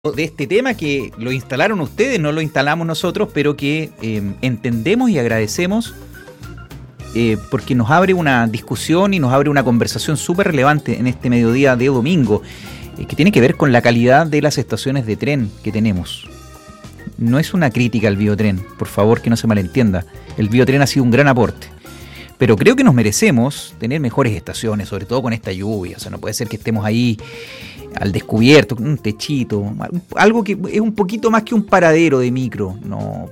de este tema que lo instalaron ustedes, no lo instalamos nosotros, pero que entendemos y agradecemos porque nos abre una discusión y nos abre una conversación súper relevante en este mediodía de domingo, que tiene que ver con la calidad de las estaciones de tren que tenemos. No es una crítica al biotren, por favor que no se malentienda. El biotren ha sido un gran aporte, pero creo que nos merecemos tener mejores estaciones, sobre todo con esta lluvia. O sea, no puede ser que estemos ahí al descubierto, con un techito, algo que es un poquito más que un paradero de micro. No,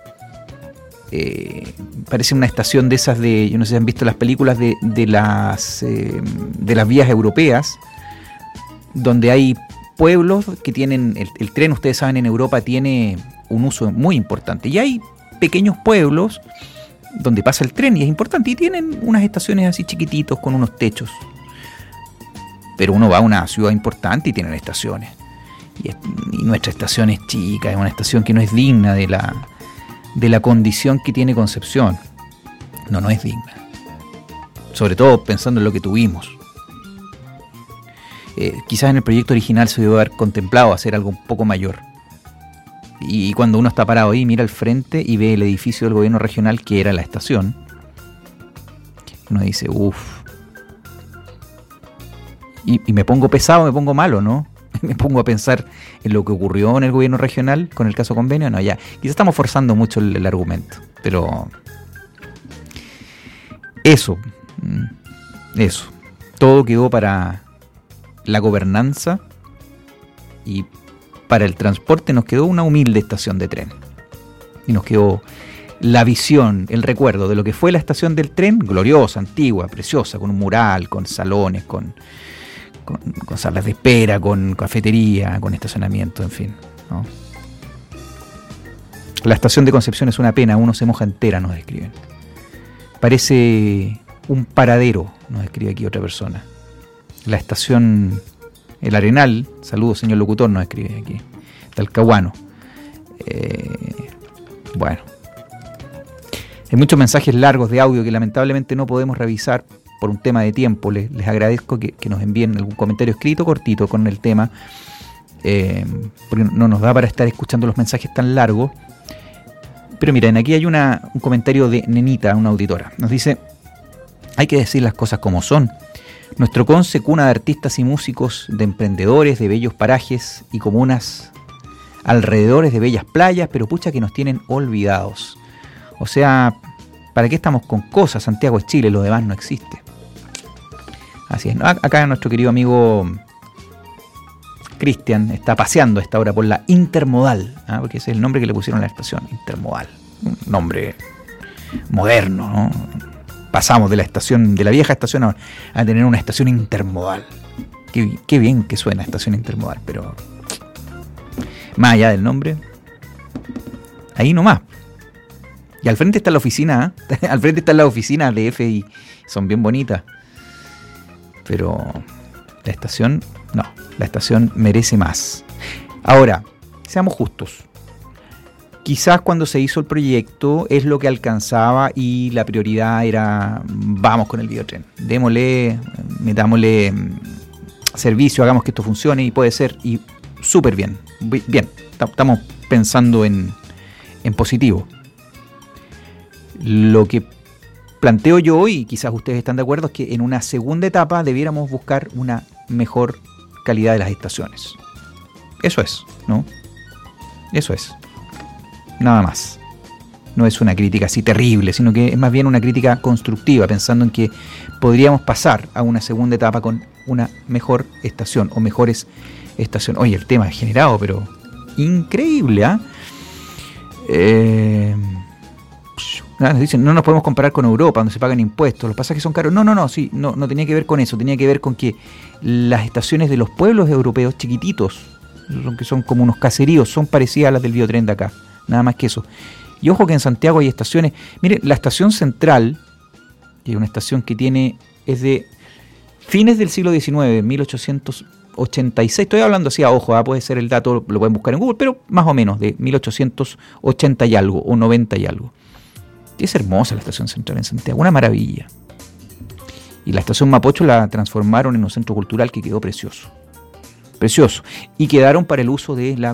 parece una estación de esas de, yo no sé si han visto las películas de las vías europeas, donde hay pueblos que tienen, el tren, ustedes saben, en Europa tiene un uso muy importante, y hay pequeños pueblos donde pasa el tren y es importante, y tienen unas estaciones así chiquititos con unos techos. Pero uno va a una ciudad importante y tienen estaciones. Y nuestra estación es chica, es una estación que no es digna de la condición que tiene Concepción. No es digna. Sobre todo pensando en lo que tuvimos. Quizás en el proyecto original se debió haber contemplado hacer algo un poco mayor. Y cuando uno está parado ahí, mira al frente y ve el edificio del gobierno regional, que era la estación, uno dice, uff. Y me pongo pesado, me pongo malo, ¿no? Me pongo a pensar en lo que ocurrió en el gobierno regional con el caso Convenio. No, ya, quizás estamos forzando mucho el argumento, pero eso, todo quedó para la gobernanza, y para el transporte nos quedó una humilde estación de tren. Y nos quedó la visión, el recuerdo de lo que fue la estación del tren, gloriosa, antigua, preciosa, con un mural, con salones, con salas de espera, con cafetería, con estacionamiento, en fin, ¿no? La estación de Concepción es una pena, uno se moja entera, nos escriben. Parece un paradero, nos escribe aquí otra persona. La estación El Arenal, saludos señor locutor, nos escribe aquí, Talcahuano. Bueno, hay muchos mensajes largos de audio que lamentablemente no podemos revisar por un tema de tiempo. Les agradezco que nos envíen algún comentario escrito cortito con el tema, porque no nos da para estar escuchando los mensajes tan largos. Pero miren, aquí hay un comentario de Nenita, una auditora. Nos dice: hay que decir las cosas como son. Nuestro Conce, cuna de artistas y músicos, de emprendedores, de bellos parajes y comunas alrededores de bellas playas, pero pucha que nos tienen olvidados. O sea, ¿para qué estamos con cosas? Santiago es Chile, lo demás no existe. Así es, ¿no? Acá nuestro querido amigo Cristian está paseando a esta hora por la Intermodal, ¿ah? Porque ese es el nombre que le pusieron a la estación, Intermodal. Un nombre moderno, ¿no? Pasamos de la vieja estación a tener una estación intermodal. Qué bien que suena estación intermodal, pero más allá del nombre, ahí nomás. Y al frente está la oficina, ¿eh? Al frente están las oficinas de FI, son bien bonitas. Pero la estación, no, la estación merece más. Ahora, seamos justos. Quizás cuando se hizo el proyecto es lo que alcanzaba y la prioridad era: vamos con el biotren, démosle, metámosle servicio, hagamos que esto funcione, y puede ser, y súper bien. Bien, estamos pensando en positivo. Lo que planteo yo hoy, y quizás ustedes están de acuerdo, es que en una segunda etapa debiéramos buscar una mejor calidad de las estaciones. Eso es, ¿no? Eso es. Nada más. No es una crítica así terrible, sino que es más bien una crítica constructiva, pensando en que podríamos pasar a una segunda etapa con una mejor estación o mejores estaciones. Oye, el tema es generado, pero increíble, ¿ah? Dicen, no nos podemos comparar con Europa, donde se pagan impuestos, los pasajes son caros. No tenía que ver con eso, tenía que ver con que las estaciones de los pueblos europeos chiquititos, que son como unos caseríos, son parecidas a las del biotren de acá. Nada más que eso. Y ojo que en Santiago hay estaciones. Mire, la estación central, que es una estación que es de fines del siglo XIX, 1886. Estoy hablando así a ojo, puede ser el dato, lo pueden buscar en Google, pero más o menos de 1880 y algo, o 90 y algo. Es hermosa la estación central en Santiago, una maravilla. Y la estación Mapocho la transformaron en un centro cultural que quedó precioso. Precioso. Y quedaron para el uso de la